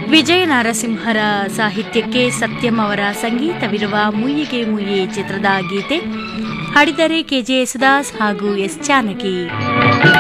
ವಿಜಯ ನರಸಿಂಹರ ಸಾಹಿತ್ಯಕ್ಕೆ ಸತ್ಯಂ ಅವರ ಸಂಗೀತವಿರುವ ಮುಯ್ಯಿಗೆ ಮುಯ್ಯಿ ಚಿತ್ರದ ಗೀತೆ ಹಾಡಿದರೆ ಕೆಜೆ ಯೇಸುದಾಸ್ ಹಾಗೂ ಎಸ್ ಜಾನಕಿ.